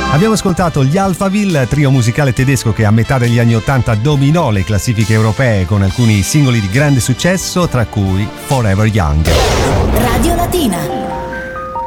Abbiamo ascoltato gli Alphaville, trio musicale tedesco che a metà degli anni 80 dominò le classifiche europee con alcuni singoli di grande successo, tra cui Forever Young. Radio Latina.